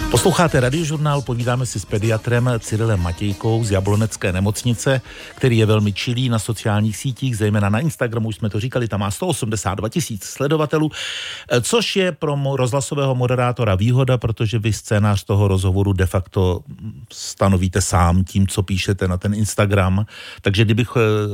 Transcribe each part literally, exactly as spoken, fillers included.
Posloucháte Radiožurnál, povídáme si s pediatrem Cyrilem Matějkou z Jablonecké nemocnice, který je velmi čilý na sociálních sítích, zejména na Instagramu, už jsme to říkali, tam má sto osmdesát dva tisíc sledovatelů, což je pro rozhlasového moderátora výhoda, protože vy scénář toho rozhovoru de facto stanovíte sám tím, co píšete na ten Instagram, takže kdybych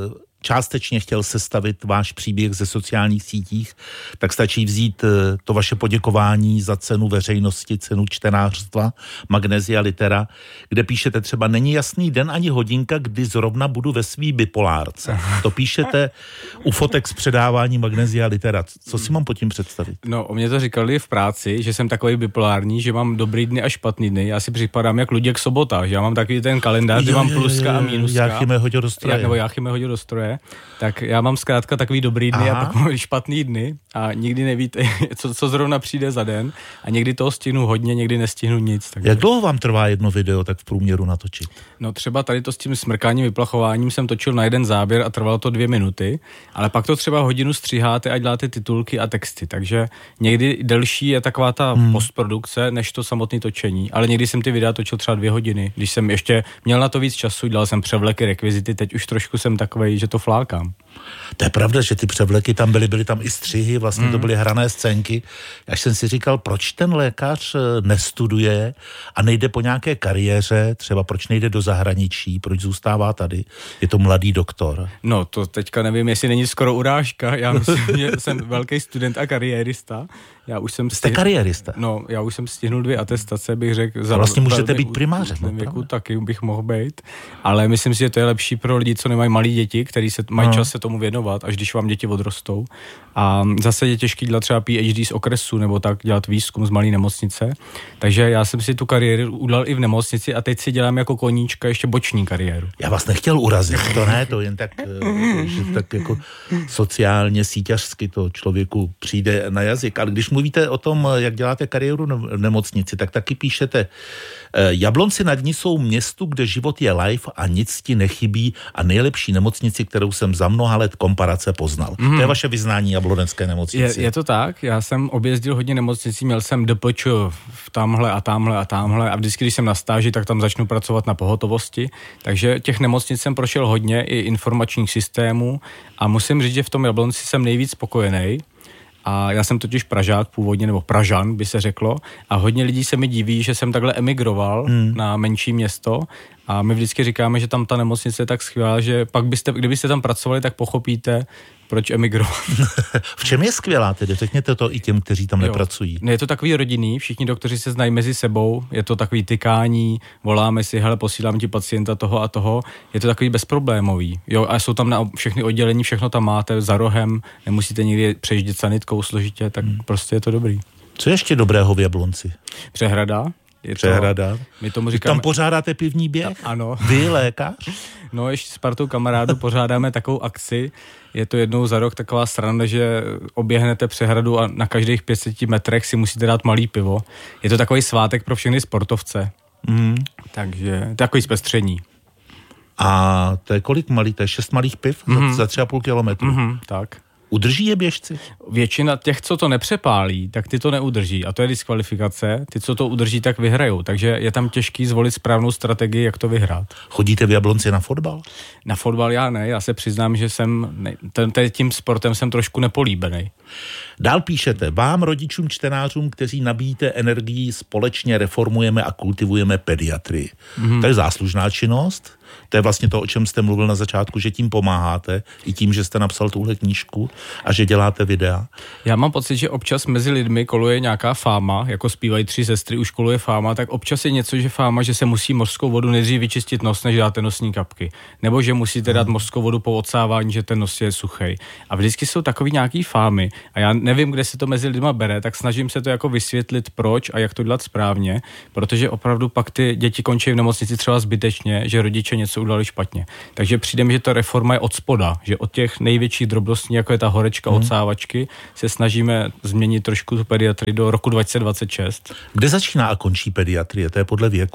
částečně chtěl sestavit váš příběh ze sociálních sítích, tak stačí vzít to vaše poděkování za cenu veřejnosti, cenu čtenářstva, Magnesia Litera, kde píšete třeba není jasný den ani hodinka, kdy zrovna budu ve svý bipolárce. To píšete u fotek z předávání Magnesia Litera. Co si mám pod tím představit? No, o mě to říkali v práci, že jsem takový bipolární, že mám dobrý dny a špatný dny. Já si připadám jak Luděk Sobota, že já mám takový ten kalendář, kde mám pluska a mínuska. Jáchyme hodil do stroje. Nebo Jáchyme hodil do stroje. Tak já mám zkrátka takový dobrý dny Aha. a pak špatný dny a nikdy nevíte, co, co zrovna přijde za den a někdy toho stihnu hodně, někdy nestihnu nic. Takže... Jak dlouho vám trvá jedno video tak v průměru natočit? No třeba tady to s tím smrkáním, vyplachováním jsem točil na jeden záběr a trvalo to dvě minuty, ale pak to třeba hodinu stříháte a děláte titulky a texty, takže někdy delší je taková ta hmm. postprodukce, než to samotné točení, ale někdy jsem ty videa točil třeba dvě hodiny, když jsem ještě měl na to víc času, dělal jsem převleky, rekvizity, teď už trošku jsem takovej, že to flákám. To je pravda, že ty převleky tam byly, byly tam i střihy, vlastně mm. to byly hrané scénky. Až jsem si říkal, proč ten lékař nestuduje a nejde po nějaké kariéře, třeba proč nejde do zahraničí, proč zůstává tady, je to mladý doktor. No to teďka nevím, jestli není skoro urážka, já myslím, že jsem velký student a kariérista. Já už jsem Jste stihl... kariérista? No, já už jsem stihnul dvě atestace, bych řekl. Za vlastně můžete být primářem. V věku taky bych mohl být, ale myslím si, že to je lepší pro lidi, co nemají malí děti, kteří se mají no. čas se tomu věnovat, až když vám děti odrostou. A zase je těžké dělat třeba P H D z okresu, nebo tak dělat výzkum z malé nemocnice. Takže já jsem si tu kariéru udělal i v nemocnici a teď si dělám jako koníčka ještě boční kariéru. Já vás nechtěl urazit, to ne, to jen tak, že tak jako sociálně, síťařsky to člověku přijde na jazyk. Ale když mluvíte o tom, jak děláte kariéru v nemocnici, tak taky píšete, Jablonci nad ní jsou městu, kde život je live a nic ti nechybí a nejlepší nemocnici, kterou jsem za mnoha let komparace poznal. Mm. To je vaše vyznání Jablonecké nemocnici. Je, je to tak, já jsem objezdil hodně nemocnicí, měl jsem D P Č v tamhle a tamhle a tamhle a vždycky, když jsem na stáži, tak tam začnu pracovat na pohotovosti, takže těch nemocnic jsem prošel hodně i informačních systémů a musím říct, že v tom Jablonci jsem nejvíc spokojený. A já jsem totiž Pražák původně, nebo Pražan by se řeklo, a hodně lidí se mi diví, že jsem takhle emigroval hmm. na menší město a my vždycky říkáme, že tam ta nemocnice je tak skvělá, že pak byste, kdybyste tam pracovali, tak pochopíte, proč emigrovat. V čem je skvělá tedy? Řekněte to i těm, kteří tam jo. nepracují. Je to takový rodinný, všichni doktoři se znají mezi sebou, je to takový tykání, voláme si, hele, posílám ti pacienta toho a toho, je to takový bezproblémový. Jo, a jsou tam na všechny oddělení, všechno tam máte za rohem, nemusíte nikdy přejíždět sanitkou složitě, tak hmm. prostě je to dobrý. Co je ještě dobrého v Jablonci? Přehrada. Je Přehrada. To, my tomu říkáme, tam pořádáte pivní běh? Ano. Vy, lékař? No, ještě s partou kamarádů pořádáme takovou akci. Je to jednou za rok taková sranda, že oběhnete přehradu a na každých pět set metrech si musíte dát malý pivo. Je to takový svátek pro všechny sportovce. Mm. Takže to je takový zpestření. A to je kolik malý? To je šest malých piv mm. za, za tři a půl kilometru? Mm, tak. Udrží je běžci? Většina těch, co to nepřepálí, tak ty to neudrží. A to je diskvalifikace. Ty, co to udrží, tak vyhrajou. Takže je tam těžký zvolit správnou strategii, jak to vyhrát. Chodíte v Jablonci na fotbal? Na fotbal já ne. Já se přiznám, že jsem ten, tím sportem jsem trošku nepolíbený. Dál píšete, vám, rodičům, čtenářům, kteří nabíjíte energii, společně reformujeme a kultivujeme pediatrii. Mm-hmm. To je záslužná činnost. To je vlastně to, o čem jste mluvil na začátku, že tím pomáháte, i tím, že jste napsal tuhle knížku a že děláte videa. Já mám pocit, že občas mezi lidmi koluje nějaká fáma, jako zpívají tři sestry, už koluje fáma, tak občas je něco, že fáma, že se musí mořskou vodu nejdřív vyčistit nos, než dáte nosní kapky. Nebo že musíte dát mořskou vodu po odsávání, že ten nos je suchej. A vždycky jsou takový nějaký fámy. A já nevím, kde se to mezi lidma bere, tak snažím se to jako vysvětlit, proč a jak to dělat správně, protože opravdu pak ty děti končí v nemocnici třeba zbytečně, že rodiče něco udělali špatně. Takže přijde mi, že ta reforma je od spoda, že od těch největších drobností, jako je ta horečka, hmm. odsávačky, se snažíme změnit trošku tu pediatrii do roku dva tisíce dvacet šest. Kde začíná a končí pediatrie? To je podle věku?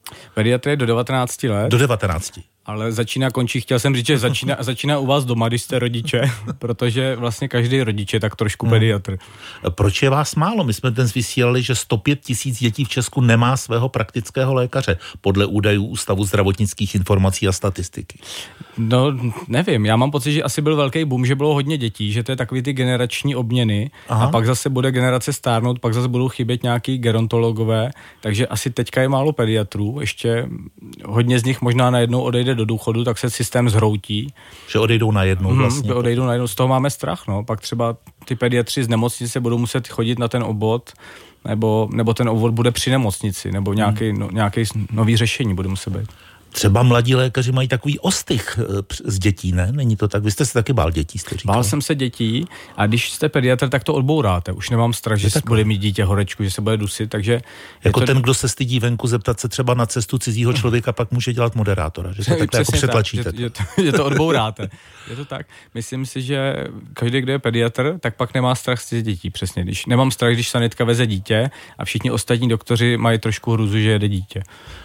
Pediatrie do devatenácti let. Do devatenácti. Ale začíná, končí, chtěl jsem říct, že začíná, začíná u vás doma, když jste rodiče, protože vlastně každý rodič je tak trošku hmm. pediatr. Proč je vás málo? My jsme dnes vysílali, že sto pět tisíc dětí v Česku nemá svého praktického lékaře, podle údajů Ústavu zdravotnických informací a statistiky. No, nevím, já mám pocit, že asi byl velký boom, že bylo hodně dětí, že to je takový ty generační obměny. Aha. A pak zase bude generace stárnout, pak zase budou chybět nějaký gerontologové, takže asi teďka je málo pediatrů, ještě hodně z nich možná najednou odejde do důchodu, tak se systém zhroutí. Že odejdou najednou vlastně. Hmm, odejdou najednou, z toho máme strach, no. Pak třeba ty pediatři z nemocnice budou muset chodit na ten obvod, nebo, nebo ten obvod bude při nemocnici, nebo nějaký, no, nějaký nový řešení bude muset být. Třeba mladí lékaři mají takový ostych z dětí, ne? Není to tak? Vy jste se taky bál dětí, jste říkal. Bál jsem se dětí a když jste pediatr, tak to odbouráte. Už nemám strach, že se bude mít dítě horečku, že se bude dusit, takže... Jako to... ten, kdo se stydí venku zeptat se třeba na cestu cizího člověka, pak může dělat moderátora, že to takhle jako přetlačíte. Tak, že, že, to, že to odbouráte. Je to tak. Myslím si, že každý, kdo je pediatr, tak pak nemá strach z dětí, přesně. Když nemám strach, když sanitka veze dítě a všichni ostatní doktoři mají trošku hruzu, že jede dítě.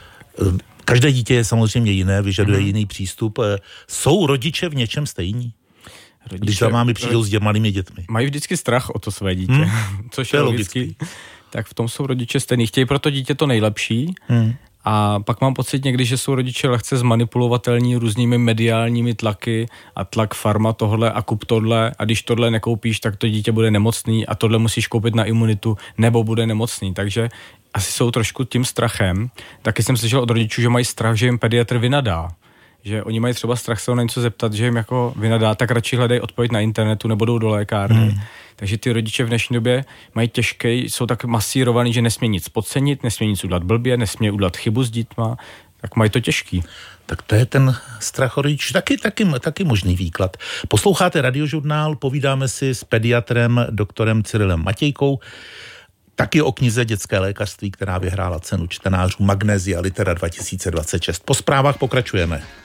Každé dítě je samozřejmě jiné, vyžaduje hmm. jiný přístup. Jsou rodiče v něčem stejní? Rodiče, když za vámi přijdou s malými dětmi. Mají vždycky strach o to své dítě, hmm. což je, je logický. logický. Tak v tom jsou rodiče stejný. Chtějí pro to dítě to nejlepší. Hmm. A pak mám pocit někdy, že jsou rodiče lehce zmanipulovatelní různými mediálními tlaky a tlak farma tohle a kup tohle a když tohle nekoupíš, tak to dítě bude nemocný a tohle musíš koupit na imunitu nebo bude nemocný. Takže asi jsou trošku tím strachem. Taky jsem slyšel od rodičů, že mají strach, že jim pediatr vynadá. Že oni mají třeba strach se o něco zeptat, že jim jako vynadá, tak radši hledají odpověď na internetu nebo jdou do lékárny. Hmm. Takže ty rodiče v dnešní době mají těžké, jsou tak masírovaný, že nesmí nic podcenit, nesmí nic udělat blbě, nesmí udělat chybu s dětma, tak mají to těžký. Tak to je ten strach o rodičů, taky, taky, taky možný výklad. Posloucháte Radiožurnál, povídáme si s pediatrem doktorem Cyrilem Matějkou, taky o knize Dětské lékařství, která vyhrála cenu čtenářů Magnesia Litera dva tisíce dvacet šest. Po zprávách pokračujeme.